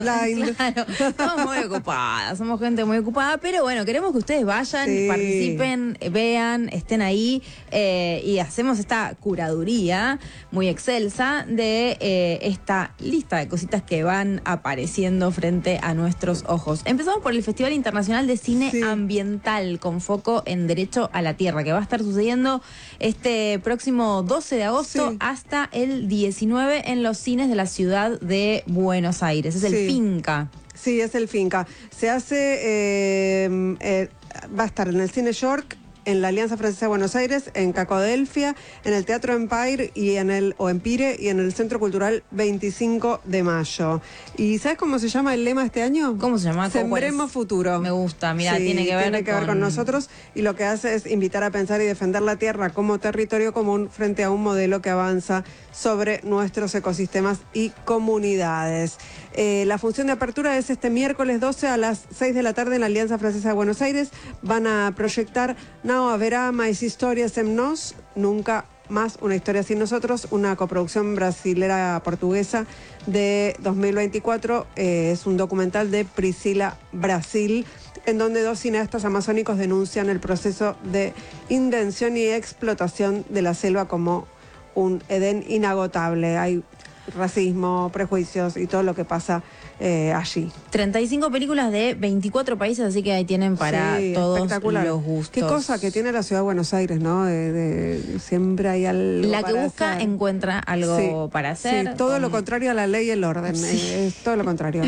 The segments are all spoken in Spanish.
Claro, estamos muy ocupadas, somos gente muy ocupada, pero bueno, queremos que ustedes vayan, participen, vean, estén ahí y hacemos esta curaduría muy excelsa de esta lista de cositas que van apareciendo frente a nuestros ojos. Empezamos por el Festival Internacional de Cine Ambiental con foco en Derecho a la Tierra, que va a estar sucediendo este próximo 12 de agosto hasta el 19 en los cines de la ciudad de Buenos Aires. Es el Finca. Sí, es el Finca. Se hace, va a estar en el Cine York, en la Alianza Francesa de Buenos Aires, en Cacodelfia, en el Teatro Empire y Empire y en el Centro Cultural 25 de Mayo. ¿Y sabes cómo se llama el lema este año? ¿Cómo se llama? Sembremos futuro. Me gusta, mira, tiene que ver con nosotros, y lo que hace es invitar a pensar y defender la tierra como territorio común frente a un modelo que avanza sobre nuestros ecosistemas y comunidades. La función de apertura es este miércoles 12 a las 6 de la tarde en la Alianza Francesa de Buenos Aires. Van a proyectar Não haverá mais historias sem nós, nunca más una historia sin nosotros, una coproducción brasilera-portuguesa de 2024. Es un documental de Priscila Brasil, en donde dos cineastas amazónicos denuncian el proceso de invención y explotación de la selva como un edén inagotable. Hay racismo, prejuicios y todo lo que pasa allí. 35 películas de 24 países, así que ahí tienen para todos los gustos. Qué cosa que tiene la ciudad de Buenos Aires, ¿no? Siempre hay algo la que busca hacer. Encuentra algo para hacer. Sí, todo lo contrario a la ley y el orden. Es todo lo contrario.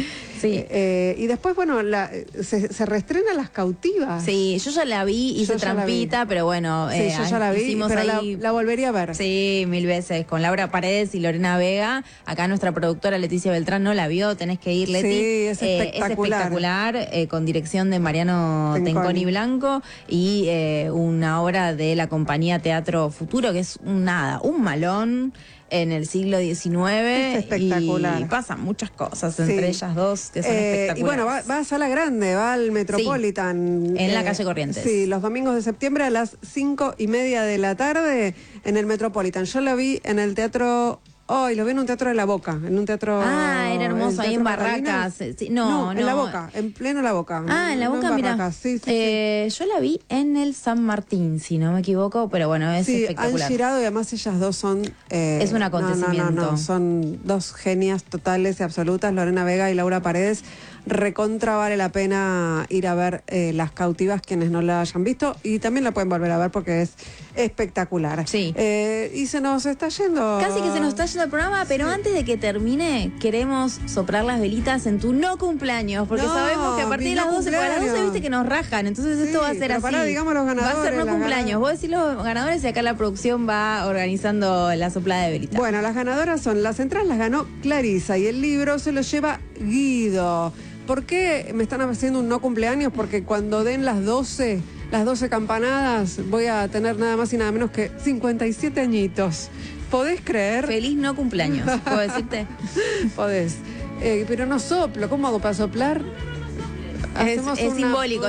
Y después, bueno, se reestrena Las Cautivas. Sí, yo ya la vi, hice trampita, pero bueno. Sí, yo ya la vi, pero ahí... la volvería a ver. Sí, 1000 veces, con Laura Paredes y Lorena Vega. Acá nuestra productora Leticia Beltrán no la vio, tenés que ir, Leti. Sí, es espectacular. Con dirección de Mariano Tenconi Blanco y una obra de la compañía Teatro Futuro, que es un malón en el siglo XIX. Es espectacular. Y pasan muchas cosas, entre ellas dos, que son espectaculares. Y bueno, va a Sala Grande, va al Metropolitan. En la calle Corrientes. Sí, los domingos de septiembre a las 5:30 de la tarde en el Metropolitan. Yo la vi en el teatro... lo vi en un teatro de La Boca, en un teatro... era hermoso, ahí en Barracas. No, en La Boca, en pleno La Boca. En La Boca, mira. Yo la vi en el San Martín, si no me equivoco, pero bueno, es espectacular. Han girado y además ellas dos son... es un acontecimiento. Son dos genias totales y absolutas, Lorena Vega y Laura Paredes. Recontra vale la pena ir a ver Las Cautivas, quienes no la hayan visto, y también la pueden volver a ver porque es espectacular. Sí. Y se nos está yendo... Casi que se nos está yendo el programa, pero antes de que termine, queremos soplar las velitas en tu no cumpleaños, porque sabemos que a partir de las 12, porque a las 12 viste que nos rajan, entonces esto va a ser así. Digamos los ganadores, va a ser no cumpleaños. Vos decís los ganadores y acá la producción va organizando la soplada de velitas. Bueno, las ganadoras son, las entradas las ganó Clarisa y el libro se lo lleva Guido. ¿Por qué me están haciendo un no cumpleaños? Porque cuando den las 12 campanadas, voy a tener nada más y nada menos que 57 añitos. ¿Podés creer? Feliz no cumpleaños, ¿puedo decirte? Podés. Pero no soplo. ¿Cómo hago para soplar? Es simbólico.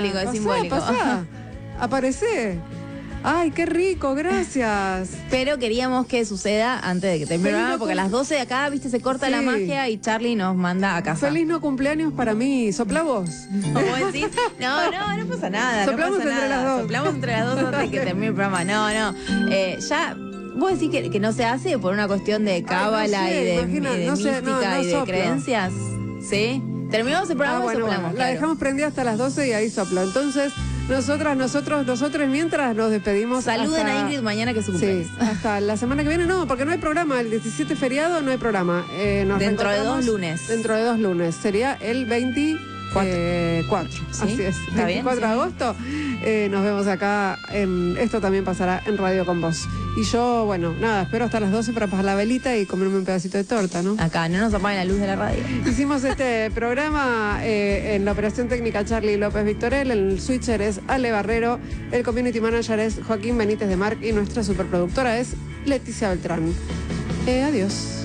Pasá. Aparecé. Ay, qué rico, gracias. Pero queríamos que suceda antes de que termine el programa, porque a las 12 de acá, viste, se corta la magia y Charlie nos manda a casa. Feliz no cumpleaños para mí. ¿Sopla vos? ¿Cómo decís? No pasa nada. Soplamos entre las dos. Soplamos entre las dos antes de que termine el programa. Ya... ¿Vos decís que no se hace por una cuestión de cábala y de mística y de creencias? ¿Sí? Terminamos el programa y soplamos. Bueno, la dejamos prendida hasta las 12 y ahí sopla. Entonces, nosotros mientras nos despedimos. Saluden a Ingrid mañana que es su cumpleaños. Sí, hasta la semana que viene. No, porque no hay programa. El 17 feriado no hay programa. Dentro de 2 lunes. Dentro de 2 lunes. Sería el 24. ¿Sí? Así es. ¿Está 24 bien? de agosto. Nos vemos acá. Esto también pasará en Radio con Vos. Y yo, bueno, nada, espero hasta las 12 para pasar la velita y comerme un pedacito de torta, ¿no? Acá, no nos apaguen la luz de la radio. Hicimos este programa en la operación técnica Charlie López Victorel, el switcher es Ale Barrero, el community manager es Joaquín Benítez de Marc y nuestra superproductora es Leticia Beltrán. Adiós.